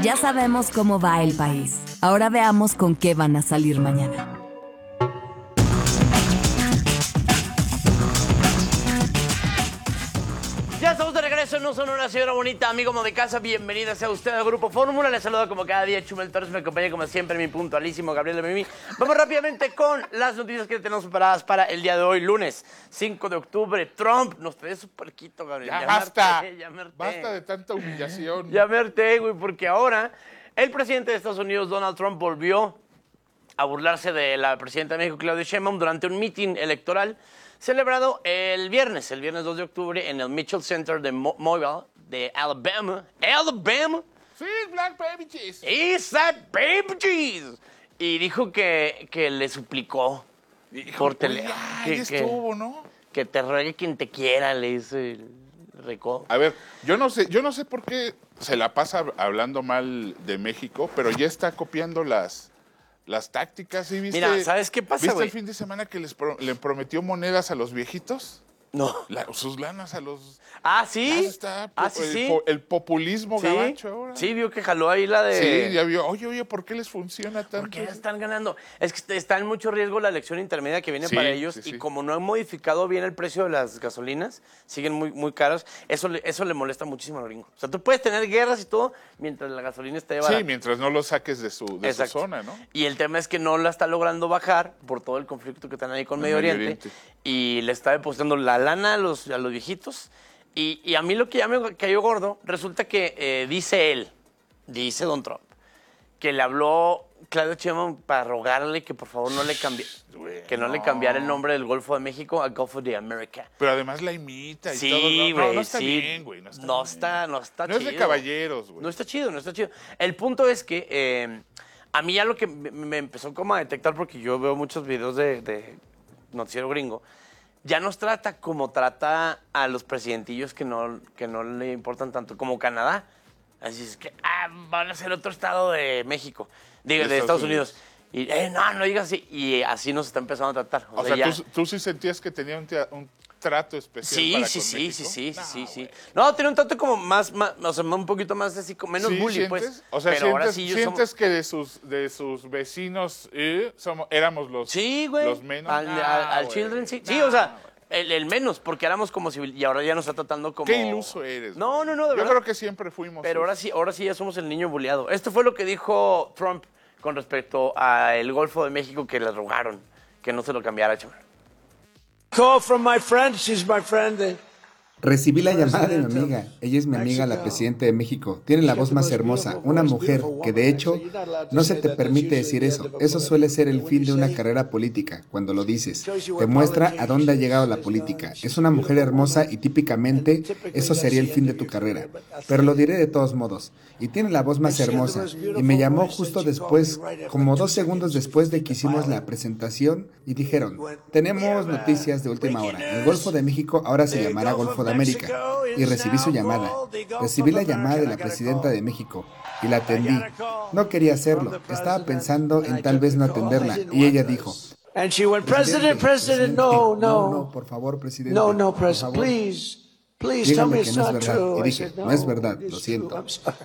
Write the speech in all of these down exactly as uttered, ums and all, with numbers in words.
Ya sabemos cómo va el país. Ahora veamos con qué van a salir mañana. Ya estamos de regreso en No Sonora, señora bonita, amigo amo de casa. Bienvenida sea usted al Grupo Fórmula. Les saluda como cada día Chumel Torres. Me acompaña como siempre mi puntualísimo Gabriel de Mimi. Vamos rápidamente con las noticias que tenemos preparadas para el día de hoy, lunes cinco de octubre. Trump nos trae su puerquito, Gabriel. Ya, ya basta. Me harté, ya me harté. Basta de tanta humillación. Ya me harté, güey, porque ahora el presidente de Estados Unidos, Donald Trump, volvió a burlarse de la presidenta de México, Claudia Sheinbaum, durante un mitin electoral celebrado el viernes, el viernes dos de octubre, en el Mitchell Center de Mo Mobile, de Alabama. Alabama. Sí, Black Baby Cheese. Is that baby cheese. Y dijo que, que le suplicó Dijo, por tele. oye, ya, que, ya que- estuvo, ¿no? que te ruegue quien te quiera, le dice el recodo. A ver, yo no sé, yo no sé por qué se la pasa hablando mal de México, pero ya está copiando las, las tácticas. ¿Sí viste? Mira, ¿sabes qué pasa, ¿Viste güey? el fin de semana que les pro- le prometió monedas a los viejitos? No. La- sus lanas a los... Ah, Ya ¿sí? está, Ah, po- sí, el, sí. po- el populismo Sí, gabacho ahora. sí, vio que jaló ahí la de... Sí, ya vio. Oye, oye, ¿por qué les funciona tanto? Porque ya están ganando. Es que está en mucho riesgo la elección intermedia que viene Sí, para ellos sí, sí. y como no han modificado bien el precio de las gasolinas, siguen muy, muy caras, eso le, eso le molesta muchísimo a los gringos. O sea, tú puedes tener guerras y todo mientras la gasolina esté barata. Sí, mientras no lo saques de su, de su Exacto. zona, ¿no? Y el tema es que no la está logrando bajar por todo el conflicto que están ahí con En Medio, Medio Oriente, Oriente. y le está depositando la lana a los, a los viejitos. Y, y a mí lo que ya me cayó gordo, resulta que eh, dice él, dice Don Trump, que le habló Claudia Sheinbaum para rogarle que por favor no le cambie, Güey, que no, le no. cambiara el nombre del Golfo de México a Golfo de América. Pero además la imita y Sí, todo. No, no, güey, no está sí. bien, güey. No está, No bien. está, no está No es chido. de caballeros, güey. No está chido, no está chido. El punto es que eh, a mí ya lo que me, me empezó como a detectar, porque yo veo muchos videos de, de noticiero gringo, ya nos trata como trata a los presidentillos que no, que no le importan tanto, como Canadá. Así es que, ah, van a ser otro estado de México, digo, de, De Estados Estados Unidos. Y, eh, no, no digas así. Y así nos está empezando a tratar. O sea, ya- ¿tú, tú sí sentías que tenía un, tea- un trato especial Sí, para sí, con sí, México? sí, sí, No, sí, sí. güey. No, tiene un trato como más, más, o sea, un poquito más así, como menos ¿Sí bully, sientes? pues. O sea, pero sientes, ahora sí yo sientes somos... que de sus, de sus vecinos eh, somos, éramos los, Sí, güey. los menos. Al, No, al- al güey. Children, sí. Sí, No, o sea, güey. el, el menos, porque éramos como civil, y ahora ya nos está tratando como... Qué iluso eres. No, güey. no, no, de Yo verdad. creo que siempre fuimos. Pero sus- ahora sí, ahora sí ya somos el niño bulleado. Esto fue lo que dijo Trump con respecto al Golfo de México, que le rogaron que no se lo cambiara, chaval. Call from my friend, she's my friend. eh. Recibí la llamada de mi amiga. Ella es mi amiga, la presidenta de México. Tiene la voz más hermosa, una mujer que de hecho no se te permite decir eso. Eso suele ser el fin de una carrera política, cuando lo dices. Te muestra a dónde ha llegado la política. Es una mujer hermosa y típicamente eso sería el fin de tu carrera. Pero lo diré de todos modos. Y tiene la voz más hermosa. Y me llamó justo después, como dos segundos después de que hicimos la presentación, y dijeron, tenemos noticias de última hora. El Golfo de México ahora se llamará Golfo de América. Y recibí su llamada. Recibí la llamada de la presidenta de México y la atendí. No quería hacerlo. Estaba pensando en tal vez no atenderla. Y ella dijo, And she went, President, President, no, no, no. por favor, presidente. No, no, por President, favor. please. Please tell me Dígame it's que no es not verdad. true. Y I dije, said, no es verdad, it's lo true. siento. I'm sorry.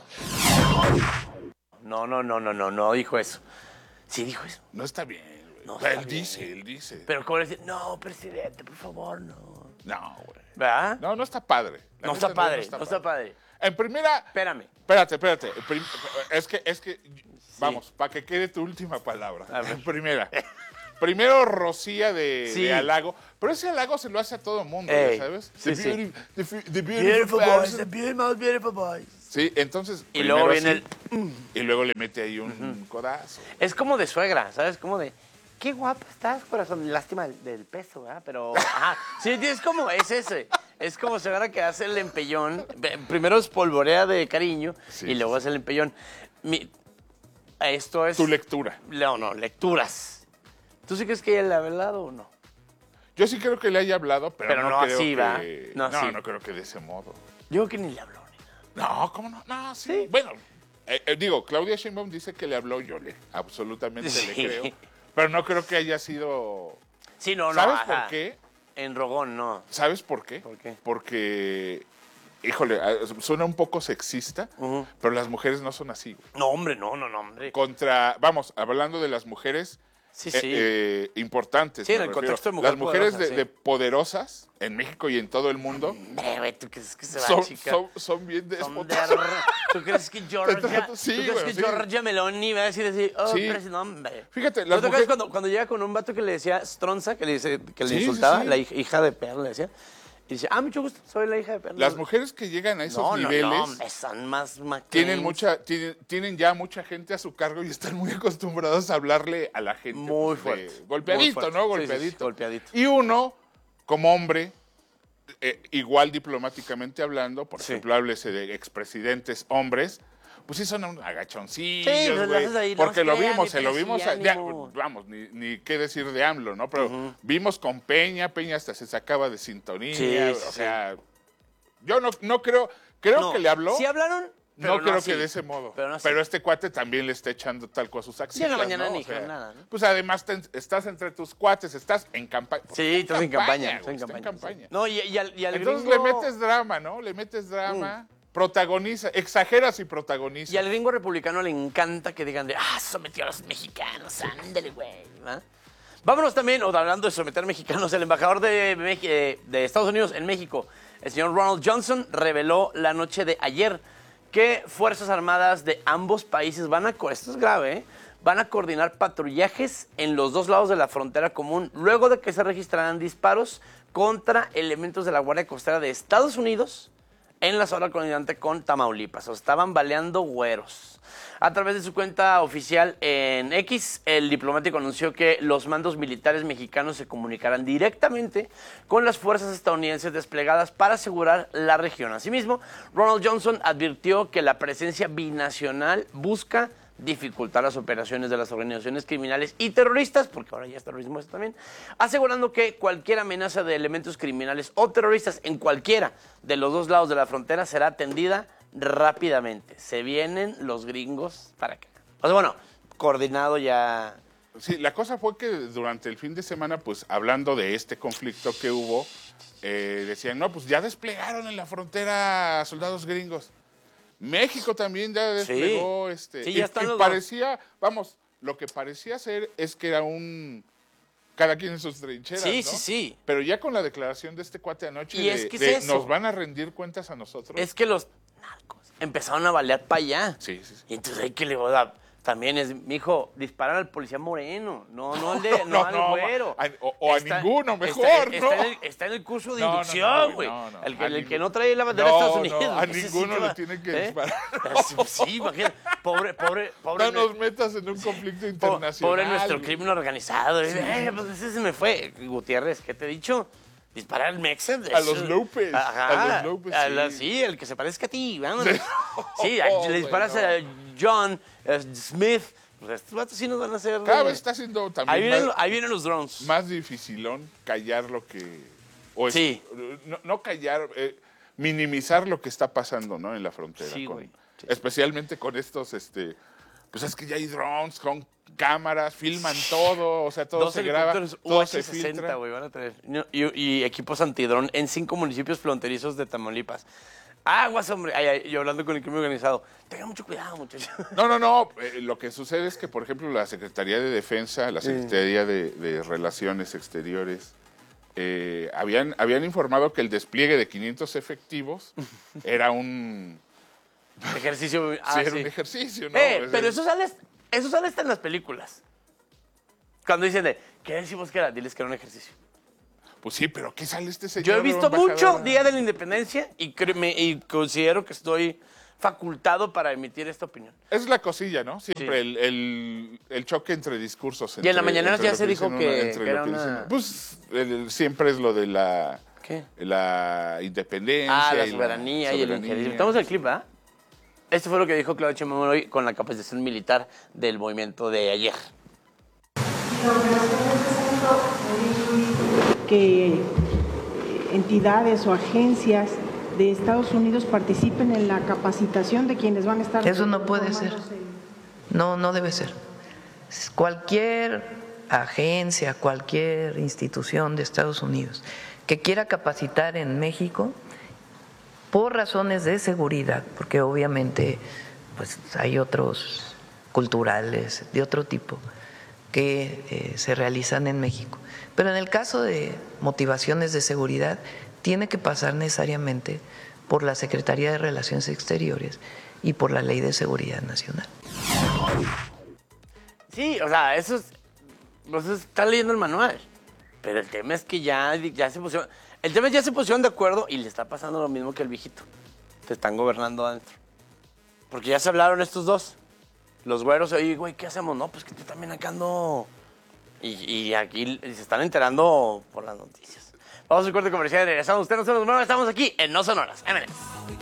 No, no, no, no, no, no dijo eso. Sí dijo eso. No está bien, güey. No O sea, está él bien. dice, él dice. Pero como le dice, no, presidente, por favor, no. No, güey. ¿Verdad? No, no está padre. La No neta, está padre, no está padre. En primera, Espérame. espérate, espérate. Prim- Es que, es que, vamos, para que quede tu última palabra. A ver. En primera. Primero rocía de, Sí. de halago, pero ese halago se lo hace a todo mundo, Ey, ya ¿sabes? sí, the, sí. beauty- the fu- the beautiful, Beautiful boys, person. the beautiful, most beautiful boys. Sí, entonces. Y luego primero viene así, Y luego le mete ahí un codazo. Es como de suegra, ¿sabes? Como de, qué guapa estás, corazón. Lástima del, del peso, ¿verdad? Pero, ajá. Sí, es como, es ese. Es como suegra que hace el empellón. Ve- Primero espolvorea de cariño Sí, y luego sí, hace el empellón. Mi- esto es... Tu lectura. No, no, lecturas. ¿Tú sí crees que ella le ha hablado o no? Yo sí creo que le haya hablado, pero, Pero no, no creo así, que... ¿va? No No, así. no creo que de ese modo. Yo creo que ni le habló. Ni nada. No, ¿cómo no? No, sí. Sí. Bueno, eh, eh, digo, Claudia Sheinbaum dice que le habló, yo le absolutamente Sí. le creo. Pero no creo que haya sido... Sí, no, no. ¿Sabes ajá. por qué? En Rogón, no. ¿Sabes por qué? ¿Por qué? Porque híjole, suena un poco sexista, uh-huh. pero las mujeres no son así. Güey. No, hombre, no, no, no, hombre. Contra, vamos, hablando de las mujeres sí, eh, sí. Eh, importantes. Sí, en el refiero. contexto de mujeres Las mujeres poderosas, de, sí. de poderosas en México y en todo el mundo. Hombre, güey, ¿tú crees que se va, son, chica? son, son bien déspotas. ¿Tú crees que Georgia, sí, ¿tú crees güey, que sí. Georgia Meloni va a decir así, oh, sí. pero no, hombre? Fíjate, las las ¿No te mujeres... acuerdas cuando, cuando llega con un vato que le decía Stronza, que le, dice, que le sí, insultaba, sí, sí. la hija, hija de perro, le decía? Y dice, ah, mucho gusto, soy la hija de perro. Las mujeres que llegan a esos no, niveles... No, no, son más McCain. Tienen, mucha, tienen, tienen ya mucha gente a su cargo y están muy acostumbrados a hablarle a la gente. Muy pues, fuerte. De, golpeadito, muy fuerte. ¿no? Golpeadito. Sí, sí, sí, golpeadito. Y uno, como hombre, eh, igual diplomáticamente hablando, por sí. ejemplo, háblese de expresidentes hombres, pues sí son agachoncillos, sí, güey. Ahí, porque no, lo vimos, se lo sí, vimos, sí, ya, vamos, ni, ni qué decir de AMLO, ¿no? Pero uh-huh. vimos con Peña, Peña hasta se sacaba de sintonía, sí, o sí. sea, yo no, no creo, creo no, que le habló. Sí hablaron, pero no, no creo así. que de ese modo. Pero, no pero este cuate también le está echando talco a sus acciones. Sí, en la mañana ¿no? ni o sea, dijeron nada, ¿no? Pues además te, estás entre tus cuates, estás en campaña. Sí, estás en campaña. Estás en campaña. en campaña. Sí. No, y, y al, y al Entonces gringo... le metes drama, ¿no? Le metes drama, mm. protagoniza, exageras y protagonizas. Y al gringo republicano le encanta que digan de, ah, sometió a los mexicanos, ándale, güey. ¿Ah? Vámonos también, o hablando de someter mexicanos, el embajador de, de Estados Unidos en México, el señor Ronald Johnson, reveló la noche de ayer que Fuerzas Armadas de ambos países van a, esto es grave, ¿eh? van a coordinar patrullajes en los dos lados de la frontera común, luego de que se registraran disparos contra elementos de la Guardia Costera de Estados Unidos en la zona colindante con Tamaulipas. O estaban baleando güeros. A través de su cuenta oficial en X, el diplomático anunció que los mandos militares mexicanos se comunicarán directamente con las fuerzas estadounidenses desplegadas para asegurar la región. Asimismo, Ronald Johnson advirtió que la presencia binacional busca dificultar las operaciones de las organizaciones criminales y terroristas, porque ahora ya es terrorismo esto también, asegurando que cualquier amenaza de elementos criminales o terroristas en cualquiera de los dos lados de la frontera será atendida rápidamente. Se vienen los gringos para acá. O sea, bueno, coordinado ya. Sí, la cosa fue que durante el fin de semana, pues hablando de este conflicto que hubo, eh, decían, no, pues ya desplegaron en la frontera soldados gringos. México también ya desplegó, sí. este, sí, ya y, están y los parecía, dos. vamos, lo que parecía ser es que era un cada quien en sus trincheras, sí, ¿no? Sí, sí, Pero ya con la declaración de este cuate anoche y de, es que de es eso. nos van a rendir cuentas a nosotros. Es que los narcos empezaron a balear para allá. Sí, sí, sí. Y entonces hay que le voy a dar. También es, mijo, disparar al policía moreno, no, no al, de, no, no al no, güero. A, o, o está, a ninguno, mejor, está, ¿no? Está en, el, está en el curso de no, inducción, güey. No, no, no, el, que, el ningún... que no trae la bandera no, de Estados Unidos. No, a Ese ninguno sí le va, tienen que ¿eh? disparar. Sí, imagínate. Pobre, pobre, pobre. No nos metas en un conflicto internacional. Pobre nuestro crimen organizado. Sí. Eh, pues ese se me fue. Gutiérrez, ¿qué te he dicho? Disparar al Mexa. A los López. Ajá. A los López, a la, sí. sí, el que se parezca a ti. Vámonos. Sí, sí oh, le disparas bueno. a John uh, Smith. Pues estos vatos sí nos van a hacer... Cada vez está siendo también ahí vienen, más, ahí vienen los drones. Más dificilón callar lo que... O sí. Es, no, no callar, eh, minimizar lo que está pasando, ¿no? En la frontera. Sí, con, güey. Sí. Especialmente con estos, este... Pues es que ya hay drones con cámaras, filman todo, o sea, todo Dos se graba, todo se filtra. güey, van a tener. Y, y equipos antidrón en cinco municipios fronterizos de Tamaulipas. Aguas, hombre. Ay, ay, yo hablando con el crimen organizado. Tengan mucho cuidado, muchachos. No, no, no. Eh, lo que sucede es que, por ejemplo, la Secretaría de Defensa, la Secretaría de, de Relaciones Exteriores, eh, habían, habían informado que el despliegue de quinientos efectivos era un... Ejercicio. Ah, sí, era sí. un ejercicio, ¿no? Eh, es pero el... eso sale, eso sale hasta en las películas. Cuando dicen de, ¿qué decimos que era? Diles que era un ejercicio. Pues sí, pero ¿qué sale este señor? Yo he visto embajador? mucho Día de la Independencia y, me, y considero que estoy facultado para emitir esta opinión. Es la cosilla, ¿no? Siempre sí. el, el, el choque entre discursos. Entre, y en la mañana ya se dijo que, que, una, que era que una... dicen, pues el, siempre es lo de la... ¿Qué? La independencia. Ah, la y soberanía la y el injerismo. Estamos en el clip, ¿ah? ¿eh? Esto fue lo que dijo Claudia Sheinbaum hoy con la capacitación militar del movimiento de ayer. Que entidades o agencias de Estados Unidos participen en la capacitación de quienes van a estar... Eso no puede ser. No, no debe ser. Cualquier agencia, cualquier institución de Estados Unidos que quiera capacitar en México por razones de seguridad, porque obviamente pues hay otros culturales de otro tipo que eh, se realizan en México. Pero en el caso de motivaciones de seguridad, tiene que pasar necesariamente por la Secretaría de Relaciones Exteriores y por la Ley de Seguridad Nacional. Sí, o sea, eso es, eso está leyendo el manual. Pero el tema es que ya, ya se pusieron, el tema es ya se pusieron de acuerdo y le está pasando lo mismo que el viejito. Se están gobernando adentro. Porque ya se hablaron estos dos. Los güeros, oye, güey, ¿qué hacemos? No, pues que tú también acá ando. Y, y aquí se están enterando por las noticias. Vamos a un corte comercial y regresamos. Ustedes no se nos muevan, estamos aquí en No Sonoras. M N S.